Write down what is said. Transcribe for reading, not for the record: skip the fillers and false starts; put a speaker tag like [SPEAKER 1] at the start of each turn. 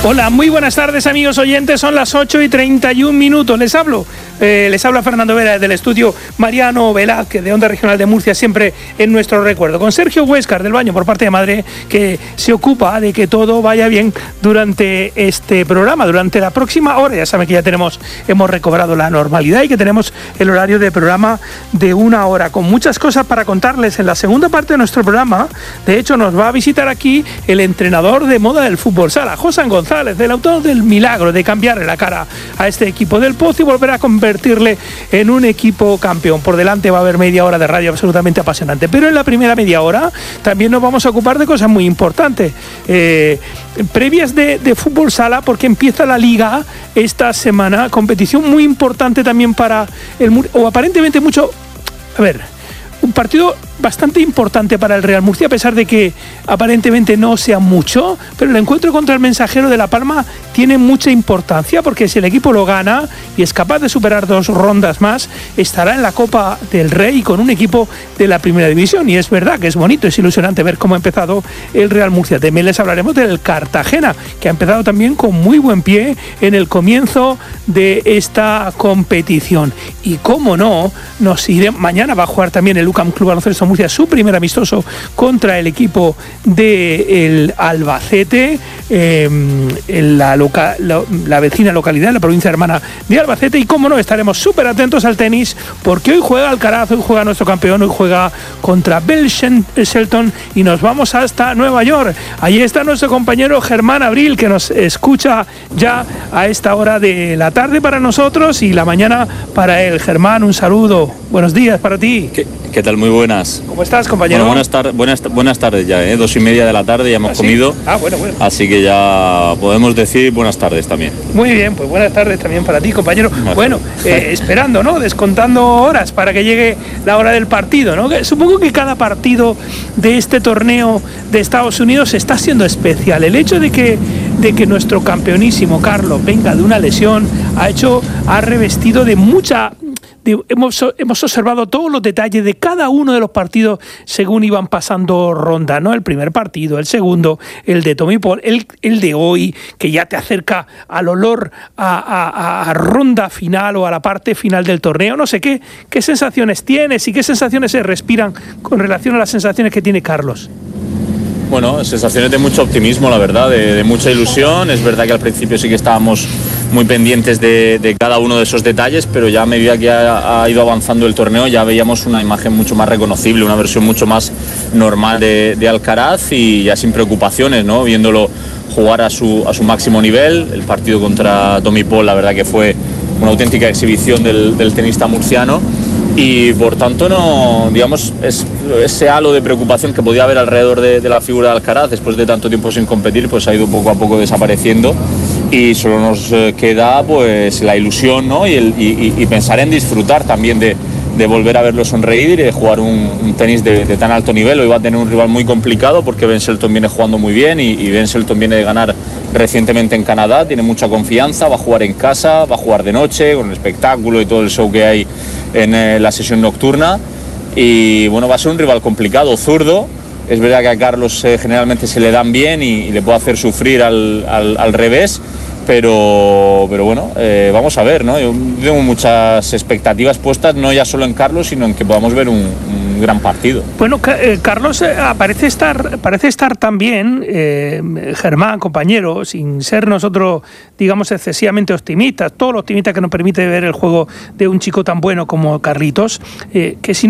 [SPEAKER 1] Hola, muy buenas tardes, amigos oyentes. Son las 8:31. Les habla Fernando Vera desde el estudio Mariano Velázquez de Onda Regional de Murcia, siempre en nuestro recuerdo, con Sergio Huéscar del Baño por parte de madre, que se ocupa de que todo vaya bien durante este programa, durante la próxima hora. Ya saben que ya hemos recobrado la normalidad y que tenemos el horario de programa de 1 hora, con muchas cosas para contarles. En la segunda parte de nuestro programa, de hecho, nos va a visitar aquí el entrenador de moda del fútbol sala, José González, del autor del milagro de cambiarle la cara a este equipo del Pozo y volver a convertirle en un equipo campeón. Por delante va a haber media hora de radio absolutamente apasionante, pero en la primera media hora también nos vamos a ocupar de cosas muy importantes, previas de fútbol sala, porque empieza la Liga esta semana, competición muy importante también para el Murcia, o aparentemente mucho, un partido bastante importante para el Real Murcia, a pesar de que aparentemente no sea mucho, pero el encuentro contra el Mensajero de La Palma tiene mucha importancia, porque si el equipo lo gana y es capaz de superar 2 rondas más, estará en la Copa del Rey con un equipo de la Primera División. Y es verdad que es bonito, es ilusionante ver cómo ha empezado el Real Murcia. También les hablaremos del Cartagena, que ha empezado también con muy buen pie en el comienzo de esta competición. Y cómo no, mañana va a jugar también el UCAM Club Baloncesto Murcia su primer amistoso contra el equipo del Albacete, en la vecina localidad, en la provincia hermana de Albacete. Y cómo no, estaremos súper atentos al tenis, porque hoy juega Alcaraz, hoy juega nuestro campeón, hoy juega contra Bell Shelton, y nos vamos hasta Nueva York. Allí está nuestro compañero Germán Abril, que nos escucha ya a esta hora de la tarde para nosotros y la mañana para él. Germán, un saludo, buenos días para ti.
[SPEAKER 2] ¿Qué tal? Muy buenas.
[SPEAKER 1] ¿Cómo estás, compañero?
[SPEAKER 2] Bueno, buenas tardes ya, 2:30 de la tarde, ya hemos comido.
[SPEAKER 1] Bueno.
[SPEAKER 2] Así que ya podemos decir buenas tardes también.
[SPEAKER 1] Muy bien, pues buenas tardes también para ti, compañero. Bueno, esperando, ¿no? Descontando horas para que llegue la hora del partido, ¿no? Supongo que cada partido de este torneo de Estados Unidos está siendo especial. El hecho de que nuestro campeonísimo Carlos venga de una lesión ha revestido de mucha... Hemos observado todos los detalles de cada uno de los partidos según iban pasando ronda, ¿no? El primer partido, el segundo, el de Tommy Paul, el de hoy, que ya te acerca al olor a ronda final o a la parte final del torneo. No sé qué sensaciones tienes y qué sensaciones se respiran con relación a las sensaciones que tiene Carlos.
[SPEAKER 2] Bueno, sensaciones de mucho optimismo, la verdad, de mucha ilusión. Es verdad que al principio sí que estábamos muy pendientes de cada uno de esos detalles, pero ya a medida que ha ido avanzando el torneo ya veíamos una imagen mucho más reconocible, una versión mucho más normal de Alcaraz, y ya sin preocupaciones, ¿no? Viéndolo jugar a su máximo nivel. El partido contra Tommy Paul, la verdad que fue una auténtica exhibición del tenista murciano. Y por tanto, no, digamos, ese halo de preocupación que podía haber alrededor de la figura de Alcaraz después de tanto tiempo sin competir, pues ha ido poco a poco desapareciendo, y solo nos queda pues la ilusión, ¿no? y pensar en disfrutar también de volver a verlo sonreír y de jugar un tenis de tan alto nivel. Hoy va a tener un rival muy complicado porque Ben Shelton viene jugando muy bien y Ben Shelton viene de ganar recientemente en Canadá, tiene mucha confianza, va a jugar en casa, va a jugar de noche con el espectáculo y todo el show que hay en la sesión nocturna, y bueno, va a ser un rival complicado, zurdo. Es verdad que a Carlos generalmente se le dan bien y le puede hacer sufrir al revés, pero bueno, vamos a ver, ¿no? Yo tengo muchas expectativas puestas, no ya solo en Carlos, sino en que podamos ver un gran partido.
[SPEAKER 1] Bueno, Carlos parece estar también, Germán, compañero, sin ser nosotros, digamos, excesivamente optimistas, todo lo optimista que nos permite ver el juego de un chico tan bueno como Carlitos, que si